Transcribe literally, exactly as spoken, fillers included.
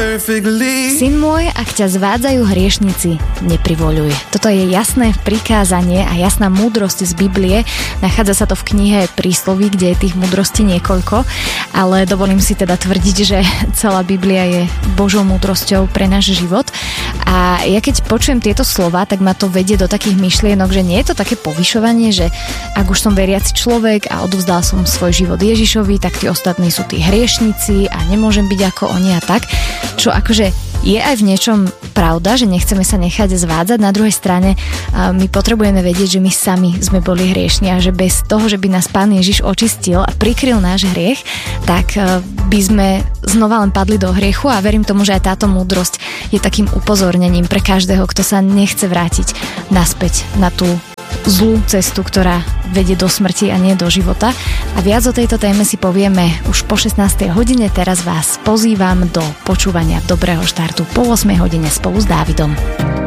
perfectly. Syn môj, ak ťa zvádzajú hriešnici, neprivoľuj. Toto je jasné prikázanie a jasná múdrosť z Biblie. Nachádza sa to v knihe Prísloví, kde je tých múdrostí niekoľko, ale dovolím si teda tvrdiť, že celá Biblia je Božou múdrosťou pre náš život. A ja keď počujem tieto slova, tak ma to vedie do takých myšlienok, že nie je to také povyšovanie, že ak už som veriaci človek a odovzdal som svoj život Ježišovi, tak tí ostatní sú tí hriešnici a nemôžem byť ako oni a tak. Čo akože je aj v niečom pravda, že nechceme sa nechať zvádzať. Na druhej strane my potrebujeme vedieť, že my sami sme boli hriešni a že bez toho, že by nás Pán Ježiš očistil a prikryl náš hriech, tak by sme znova len padli do hriechu a verím tomu, že aj táto múdrosť je takým upozornením pre každého, kto sa nechce vrátiť naspäť na tú zlú cestu, ktorá vedie do smrti a nie do života. A viac o tejto téme si povieme už po šestnástej hodine. Teraz vás pozývam do počúvania Dobrého štartu po ôsmej hodine spolu s Dávidom.